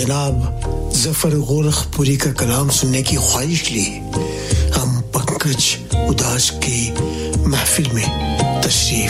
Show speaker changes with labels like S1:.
S1: जनाब जफर गोरखपुरी का कलाम सुनने की ख्वाहिश ली हम पंकज उदास की महफिल में तशरीफ